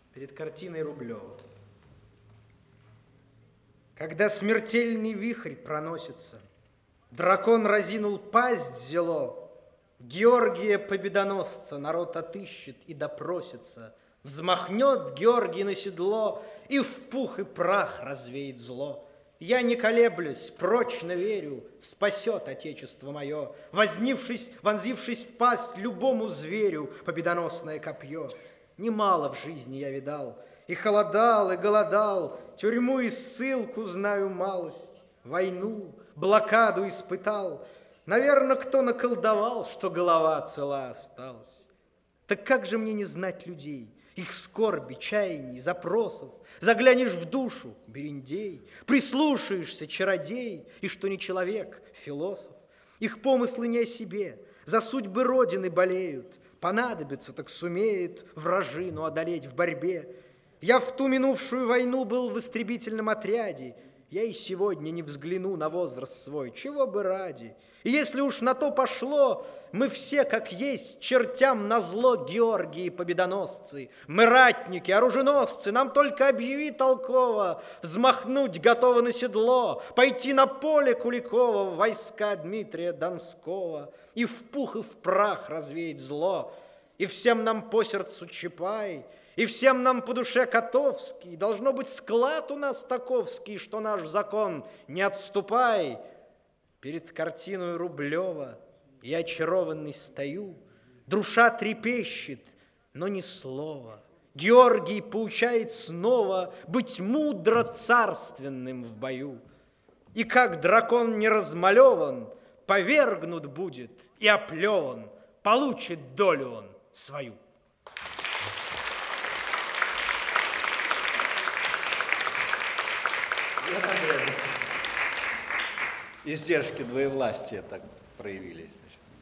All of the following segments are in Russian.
перед картиной Рублева. Когда смертельный вихрь проносится, дракон разинул пасть зело, Георгия Победоносца народ отыщет и допросится, взмахнет Георгий на седло и в пух и прах развеет зло. Я не колеблюсь, прочно верю, спасет Отечество мое, вонзившись в пасть любому зверю победоносное копье. Немало в жизни я видал, и холодал, и голодал, тюрьму и ссылку знаю малость, войну, блокаду испытал. Наверно, кто наколдовал, что голова цела осталась. Так как же мне не знать людей, их скорби, чаяний, запросов? Заглянешь в душу, берендей, прислушаешься, чародей, и что не человек, философ. Их помыслы не о себе, за судьбы Родины болеют, понадобится, так сумеет вражину одолеть в борьбе. Я в ту минувшую войну был в истребительном отряде, я и сегодня не взгляну на возраст свой, чего бы ради. И если уж на то пошло, мы все, как есть, чертям назло Георгии Победоносцы. Мы ратники, оруженосцы, нам только объяви толково, взмахнуть готовы на седло, пойти на поле Куликова в войска Дмитрия Донского и в пух и в прах развеять зло. И всем нам по сердцу Чапай, и всем нам по душе Котовский. Должно быть, склад у нас таковский, что наш закон не отступай. Перед картиной Рублева я очарованный стою, душа трепещет, но ни слова. Георгий поучает снова быть мудро царственным в бою. И как дракон не размалеван, повергнут будет и оплеван, получит долю он свою. Издержки двоевластия так проявились.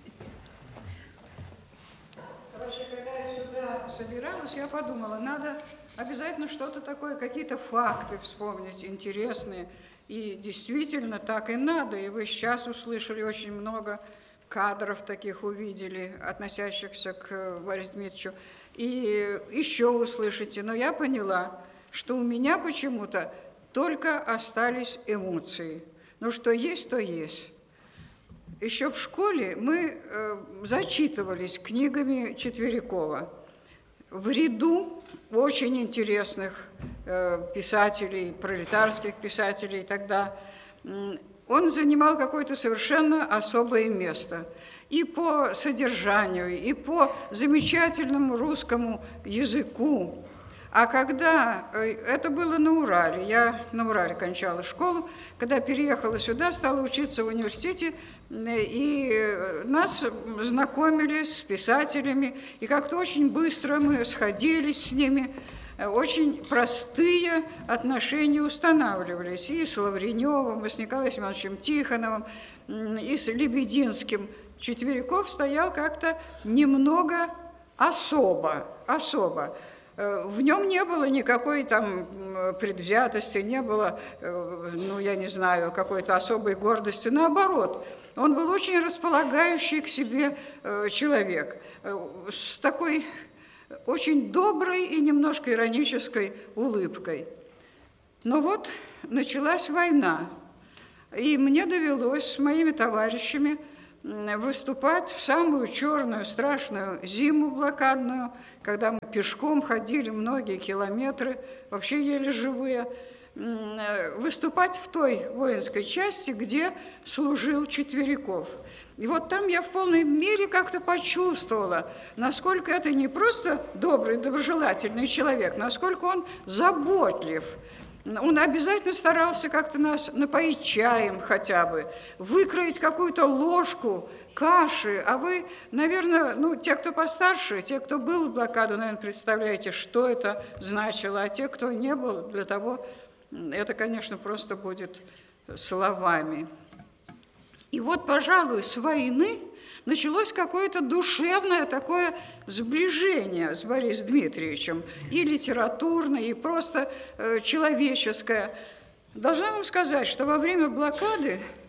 Короче, когда я сюда собиралась, я подумала, надо обязательно что-то такое, какие-то факты вспомнить интересные. И действительно так и надо. И вы сейчас услышали очень много кадров таких, увидели, относящихся к Борису Дмитриевичу. И еще услышите. Но я поняла, что у меня почему-то только остались эмоции. Ну, что есть, то есть. Еще в школе мы зачитывались книгами Четверикова. В ряду очень интересных писателей, пролетарских писателей тогда, он занимал какое-то совершенно особое место. И по содержанию, и по замечательному русскому языку. А когда, это было на Урале, я на Урале кончала школу, когда переехала сюда, стала учиться в университете, и нас знакомили с писателями, и как-то очень быстро мы сходились с ними, очень простые отношения устанавливались и с Лавреневым, и с Николаем Семеновичем Тихоновым, и с Лебединским. Четвериков стоял как-то немного особо. В нем не было никакой там предвзятости, не было, ну, я не знаю, какой-то особой гордости. Наоборот, он был очень располагающий к себе человек, с такой очень доброй и немножко иронической улыбкой. Но вот началась война, и мне довелось с моими товарищами выступать в самую черную, страшную зиму блокадную, когда мы пешком ходили многие километры, вообще еле живые, выступать в той воинской части, где служил Четвериков. И вот там я в полной мере как-то почувствовала, насколько это не просто добрый, доброжелательный человек, насколько он заботлив. Он обязательно старался как-то нас напоить чаем хотя бы, выкроить какую-то ложку каши. А вы, наверное, ну, те, кто постарше, те, кто был в блокаду, наверное, представляете, что это значило. А те, кто не был, для того, это, конечно, просто будет словами. И вот, пожалуй, с войны началось какое-то душевное такое сближение с Борисом Дмитриевичем, и литературное, и просто человеческое. Должна вам сказать, что во время блокады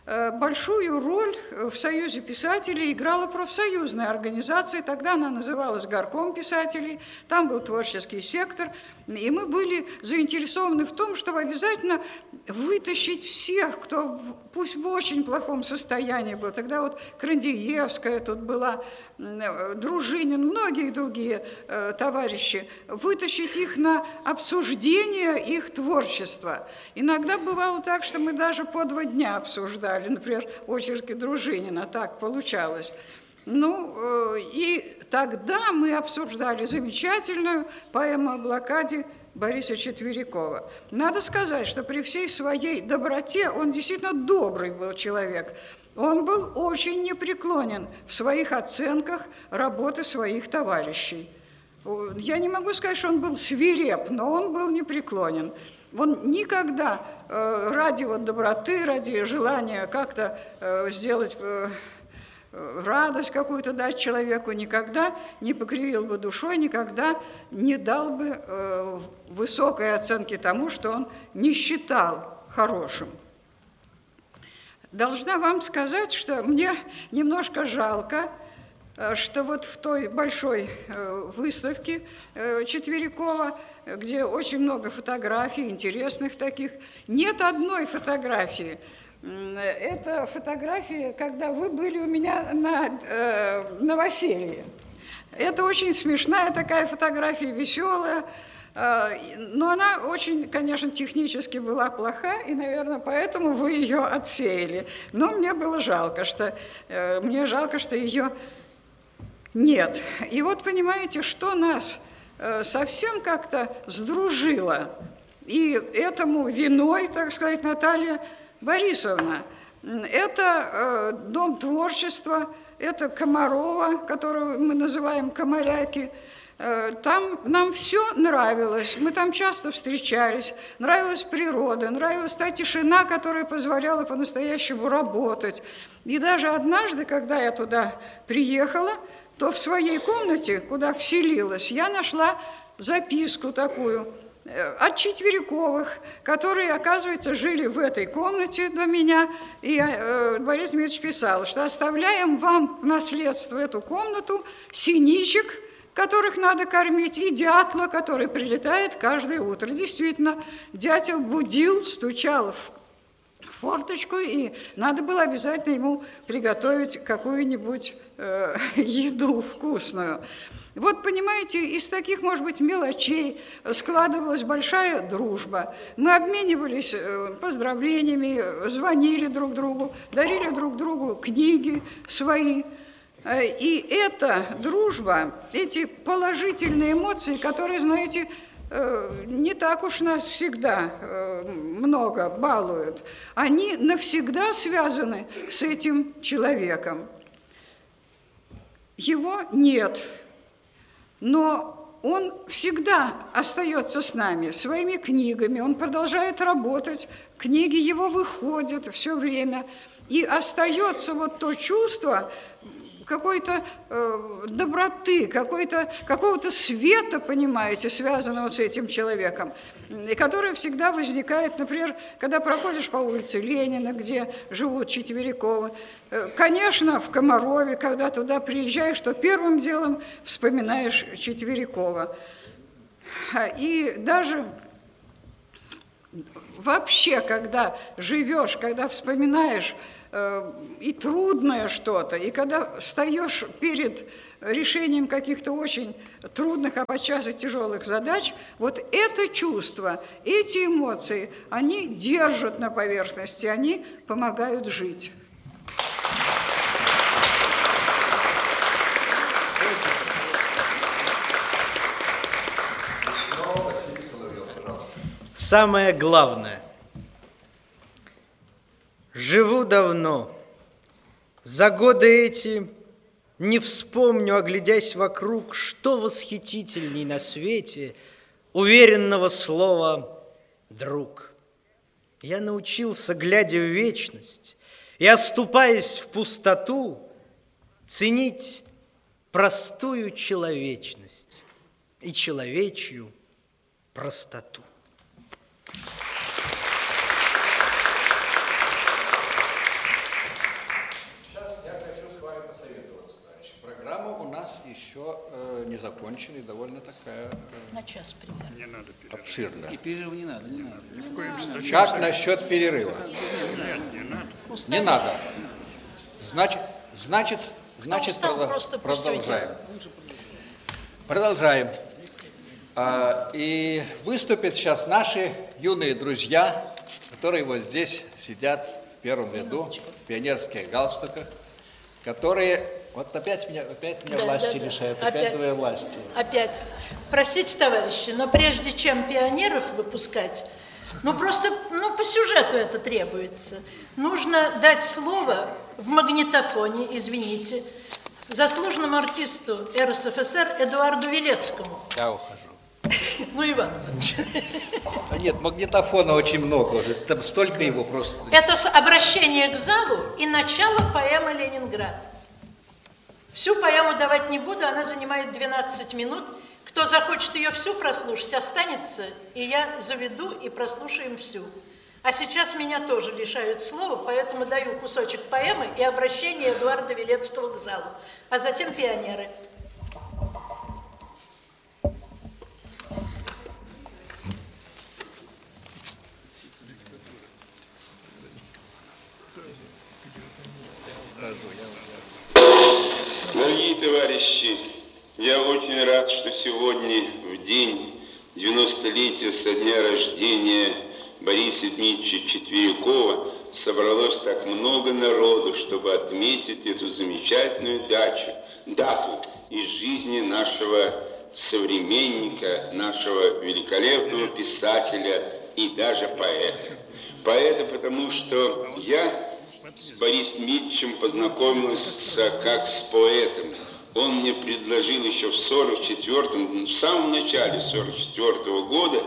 большую роль в Союзе писателей играла профсоюзная организация, тогда она называлась Горком писателей, там был творческий сектор, и мы были заинтересованы в том, чтобы обязательно вытащить всех, кто пусть в очень плохом состоянии был. Тогда вот Крандиевская тут была, Дружинин, многие другие товарищи, вытащить их на обсуждение их творчества. Иногда бывало так, что мы даже по 2 дня обсуждали, например, очерки Дружинина, так получалось. Ну, и тогда мы обсуждали замечательную поэму о блокаде Бориса Четверякова. Надо сказать, что при всей своей доброте он действительно добрый был человек. Он был очень непреклонен в своих оценках работы своих товарищей. Я не могу сказать, что он был свиреп, но он был непреклонен. Он никогда ради вот доброты, ради желания как-то сделать радость какую-то дать человеку, никогда не покривил бы душой, никогда не дал бы высокой оценки тому, что он не считал хорошим. Должна вам сказать, что мне немножко жалко, что вот в той большой выставке Четверякова, где очень много фотографий, интересных таких, нет одной фотографии. Это фотография, когда вы были у меня на новоселье. Это очень смешная такая фотография, веселая, но она очень, конечно, технически была плоха, и, наверное, поэтому вы ее отсеяли. Но мне было жалко, что ее нет. И вот понимаете, что нас совсем как-то сдружило, и этому виной, так сказать, Наталья Борисовна. Это Дом творчества, это Комарова, которую мы называем Комаряки. Там нам все нравилось, мы там часто встречались, нравилась природа, нравилась та тишина, которая позволяла по-настоящему работать. И даже однажды, когда я туда приехала, то в своей комнате, куда вселилась, я нашла записку такую от Четверяковых, которые, оказывается, жили в этой комнате до меня. И Борис Дмитриевич писал, что оставляем вам в наследство эту комнату, синичек, которых надо кормить, и дятла, который прилетает каждое утро. Действительно, дятел будил, стучал в форточку, и надо было обязательно ему приготовить какую-нибудь еду вкусную. Вот, понимаете, из таких, может быть, мелочей складывалась большая дружба. Мы обменивались поздравлениями, звонили друг другу, дарили друг другу книги свои. И эта дружба, эти положительные эмоции, которые, знаете, не так уж нас всегда много балуют, они навсегда связаны с этим человеком. Его нет, но он всегда остается с нами, своими книгами, он продолжает работать, книги его выходят все время, и остается вот то чувство какой-то доброты, какого-то света, понимаете, связанного с этим человеком, и которое всегда возникает, например, когда проходишь по улице Ленина, где живут Четверяковы. Конечно, в Комарове, когда туда приезжаешь, то первым делом вспоминаешь Четверякова. И даже вообще, когда живешь, когда вспоминаешь и трудное что-то, и когда встаешь перед решением каких-то очень трудных, а подчас и тяжелых задач, вот это чувство, эти эмоции, они держат на поверхности, они помогают жить. Самое главное. Живу давно. За годы эти не вспомню, оглядясь вокруг, что восхитительней на свете уверенного слова «друг». Я научился, глядя в вечность и оступаясь в пустоту, ценить простую человечность и человечью простоту. еще не закончили, довольно такая На час примерно. Не надо перерыв. обширная. И перерыва не надо, не надо. Ни в коем случае. Как насчет перерыва? Нет, не надо. Не надо. Значит, устал, просто пусть продолжаем. уйдет. Продолжаем. И выступят сейчас наши юные друзья, которые вот здесь сидят в первом ряду, в пионерских галстуках, которые... Вот опять меня власти лишают, опять твои власти. Опять. Простите, товарищи, но прежде чем пионеров выпускать, просто по сюжету это требуется. Нужно дать слово в магнитофоне, извините, заслуженному артисту РСФСР Эдуарду Велецкому. Я ухожу. Иван Иванович. Нет, магнитофона очень много уже, там столько его просто... Это обращение к залу и начало поэмы «Ленинград». Всю поэму давать не буду, она занимает 12 минут. Кто захочет ее всю прослушать, останется, и я заведу и прослушаем всю. А сейчас меня тоже лишают слова, поэтому даю кусочек поэмы и обращение Эдуарда Велецкого к залу, а затем пионеры. Дорогие товарищи, я очень рад, что сегодня, в день 90-летия со дня рождения Бориса Дмитриевича Четверякова, собралось так много народу, чтобы отметить эту замечательную дату из жизни нашего современника, нашего великолепного писателя и даже поэта. Поэта, потому что я с Борисом Дмитриевичем познакомился как с поэтом. Он мне предложил еще в 44-м, в самом начале 44-го года,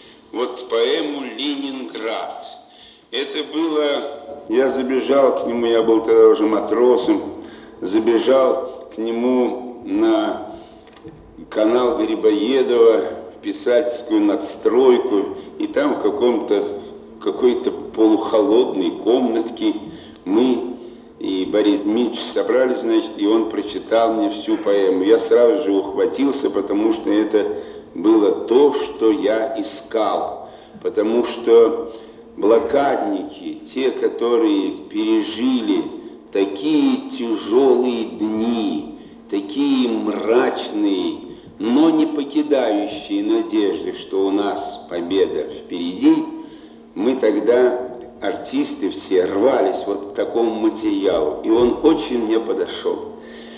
поэму «Ленинград». Это было... Я забежал к нему, я был тогда уже матросом, забежал к нему на канал Грибоедова, в писательскую надстройку, и там в какой-то полухолодной комнатке мы и Борис Дмитриевич собрались, и он прочитал мне всю поэму. Я сразу же ухватился, потому что это было то, что я искал. Потому что блокадники, те, которые пережили такие тяжелые дни, такие мрачные, но не покидающие надежды, что у нас победа впереди, мы тогда... Артисты все рвались к такому материалу, и он очень мне подошел.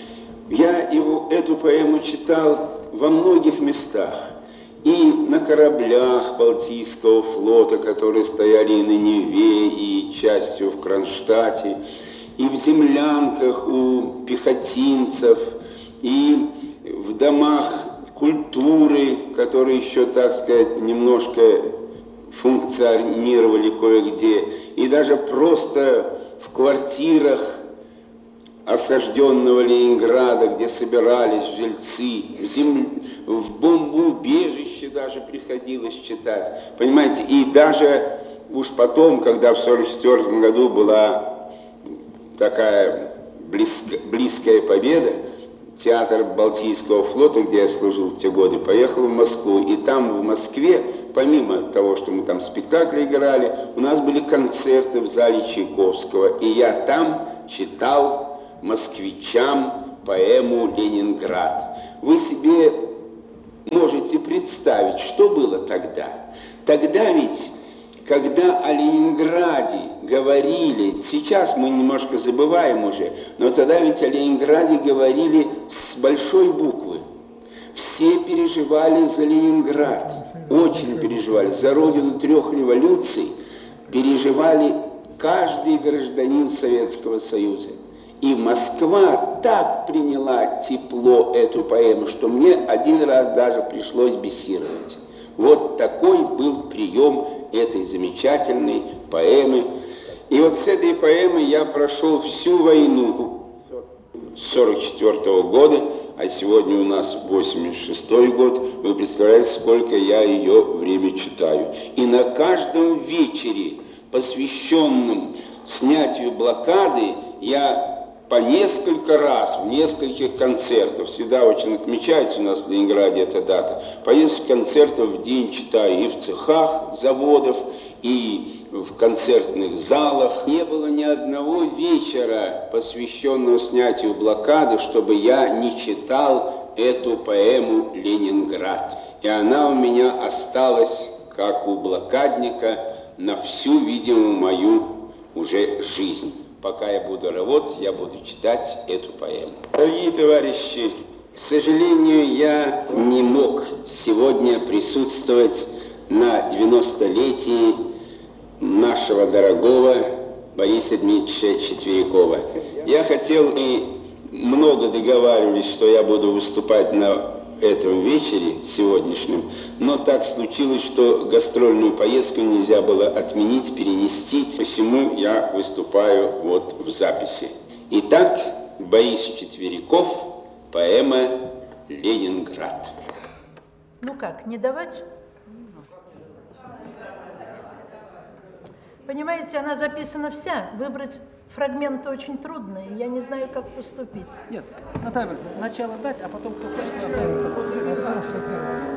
Я эту поэму читал во многих местах, и на кораблях Балтийского флота, которые стояли и на Неве, и частью в Кронштадте, и в землянках у пехотинцев, и в домах культуры, которые еще, так сказать, немножко функционировали кое-где, и даже просто в квартирах осажденного Ленинграда, где собирались жильцы, в бомбоубежище даже приходилось читать. Понимаете, и даже уж потом, когда в 1944 году была такая близкая победа, театр Балтийского флота, где я служил в те годы, поехал в Москву. И там, в Москве, помимо того, что мы там спектакли играли, у нас были концерты в зале Чайковского. И я там читал москвичам поэму «Ленинград». Вы себе можете представить, что было тогда. Тогда ведь, когда о Ленинграде говорили, сейчас мы немножко забываем уже, но тогда ведь о Ленинграде говорили с большой буквы. Все переживали за Ленинград, очень переживали. За родину 3 революций переживали каждый гражданин Советского Союза. И Москва так приняла тепло эту поэму, что мне один раз даже пришлось бессировать. Вот такой был прием этой замечательной поэмы. И с этой поэмой я прошел всю войну с 1944 года, а сегодня у нас 86-й год. Вы представляете, сколько я ее время читаю. И на каждом вечере, посвященном снятию блокады, я по несколько раз, в нескольких концертах, всегда очень отмечается у нас в Ленинграде эта дата, по несколько концертов в день читаю и в цехах заводов, и в концертных залах. Не было ни одного вечера, посвященного снятию блокады, чтобы я не читал эту поэму «Ленинград». И она у меня осталась, как у блокадника, на всю, видимо, мою уже жизнь. Пока я буду работать, я буду читать эту поэму. Дорогие товарищи, к сожалению, я не мог сегодня присутствовать на 90-летии нашего дорогого Бориса Дмитриевича Четверякова. Я хотел, и много договаривались, что я буду выступать на этом вечере сегодняшнем, но так случилось, что гастрольную поездку нельзя было отменить, перенести, посему я выступаю вот в записи. Итак, Борис Четверяков, поэма «Ленинград». Ну как, не давать? Понимаете, она записана вся. Выбрать фрагменты очень трудно, и я не знаю, как поступить. Нет, Наталья, начало дать, а потом кто хочет, останется.